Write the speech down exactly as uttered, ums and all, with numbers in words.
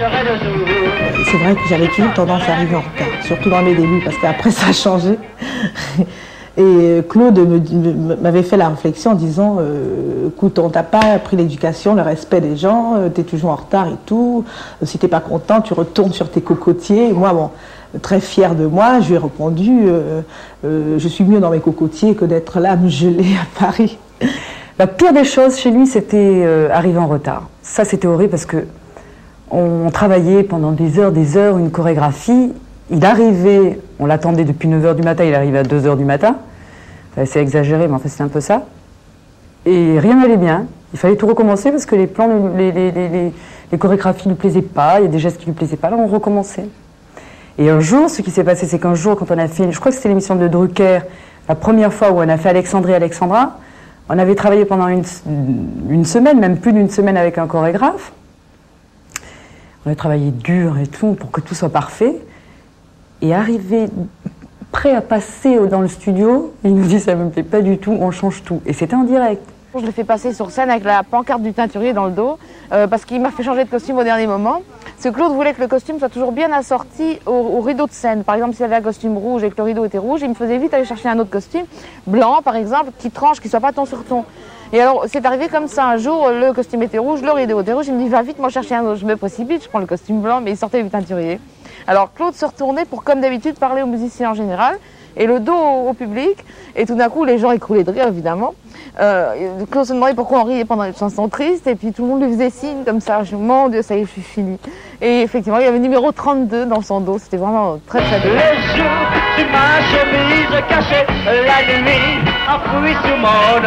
C'est vrai que j'avais toujours tendance à arriver en retard, surtout dans mes débuts, parce qu'après ça a changé. Et Claude m'avait fait la réflexion en disant euh, écoute, on t'a pas appris l'éducation, le respect des gens, euh, tu es toujours en retard et tout. Si t'es pas content, tu retournes sur tes cocotiers. Et moi, bon, très fière de moi, je lui ai répondu euh, euh, je suis mieux dans mes cocotiers que d'être là à me geler à Paris. La pire des choses chez lui, c'était euh, arriver en retard. Ça, c'était horrible parce que on travaillait pendant des heures, des heures, une chorégraphie. Il arrivait, on l'attendait depuis neuf heures du matin, il arrivait à deux heures du matin. Enfin, c'est exagéré, mais en fait, c'est un peu ça. Et rien n'allait bien. Il fallait tout recommencer parce que les plans, les, les, les, les, les chorégraphies ne lui plaisaient pas, il y a des gestes qui ne lui plaisaient pas, alors on recommençait. Et un jour, ce qui s'est passé, c'est qu'un jour, quand on a fait, je crois que c'était l'émission de Drucker, la première fois où on a fait Alexandrie Alexandra, on avait travaillé pendant une, une semaine, même plus d'une semaine avec un chorégraphe. On a travaillé dur et tout pour que tout soit parfait. Et arrivé prêt à passer dans le studio, il nous dit ça me plaît pas du tout, on change tout. Et c'était en direct. Je l'ai fait passer sur scène avec la pancarte du teinturier dans le dos, euh, parce qu'il m'a fait changer de costume au dernier moment. Parce que Claude voulait que le costume soit toujours bien assorti au, au rideau de scène. Par exemple, s'il avait un costume rouge et que le rideau était rouge, il me faisait vite aller chercher un autre costume, blanc par exemple, qui tranche, qui soit pas ton sur ton. Et alors, c'est arrivé comme ça, un jour, le costume était rouge, le rideau était rouge, il me dit, va vite m'en chercher un autre. Je me précipite, je prends le costume blanc, mais il sortait du teinturier. Alors Claude se retournait pour, comme d'habitude, parler aux musiciens en général, et le dos au, au public, et tout d'un coup, les gens écroulaient de rire, évidemment. Euh, Claude se demandait pourquoi on riait pendant une chanson triste, et puis tout le monde lui faisait signe comme ça. Je, mon Dieu, ça y est, je suis finie. Et effectivement, il y avait numéro trente-deux dans son dos, c'était vraiment très très bien. Les jours, tu ma chemise cachée, la nuit, enfouie sous mon